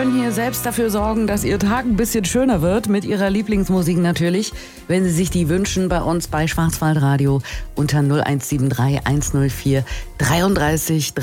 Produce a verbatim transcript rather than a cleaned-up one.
wollen hier selbst dafür sorgen, dass Ihr Tag ein bisschen schöner wird, mit Ihrer Lieblingsmusik natürlich. Wenn Sie sich die wünschen, bei uns bei Schwarzwaldradio unter null eins sieben drei eins null vier dreiunddreißig